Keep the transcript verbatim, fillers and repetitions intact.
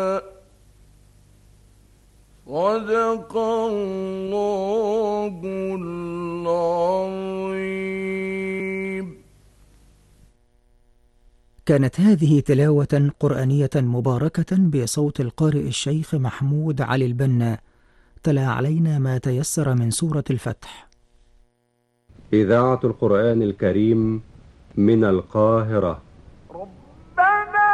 صدق الله العظيم. كانت هذه تلاوة قرآنية مباركة بصوت القارئ الشيخ محمود علي البنا، تلا علينا ما تيسر من سورة الفتح. إذاعة القرآن الكريم من القاهرة.